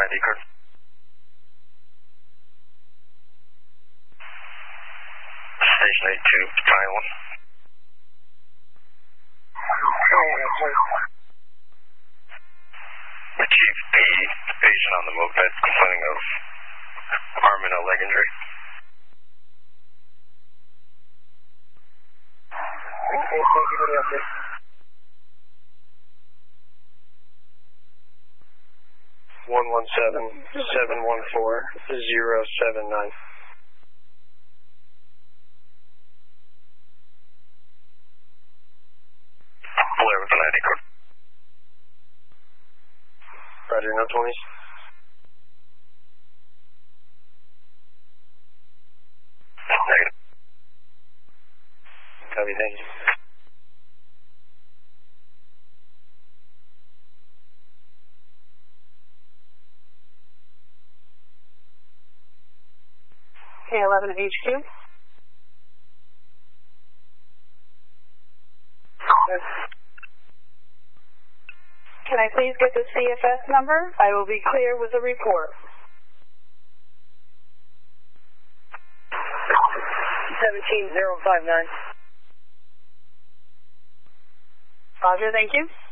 ID card. Station 82, Battalion 1. Chief P, patient on the moped complaining of arm and a leg injury. Okay, thank you for the update. 117-714-079. Blair with an ID card. Roger, no 20s. Negative. Copy, thank you. K11 HQ. Can I please get the CFS number? I will be clear with the report. 17059. Roger, thank you.